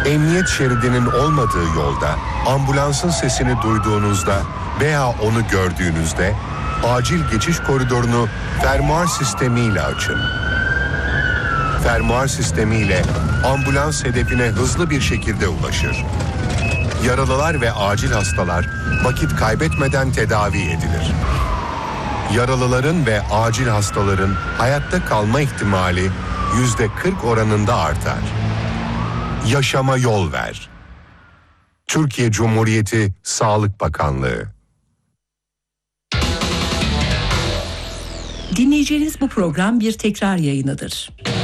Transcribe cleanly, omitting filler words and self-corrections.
Emniyet şeridinin olmadığı yolda ambulansın sesini duyduğunuzda veya onu gördüğünüzde acil geçiş koridorunu fermuar sistemiyle açın. Fermuar sistemiyle ambulans hedefine hızlı bir şekilde ulaşır. Yaralılar ve acil hastalar vakit kaybetmeden tedavi edilir. Yaralıların ve acil hastaların hayatta kalma ihtimali %40 oranında artar. Yaşama yol ver. Türkiye Cumhuriyeti Sağlık Bakanlığı. Dinleyeceğiniz bu program bir tekrar yayınıdır.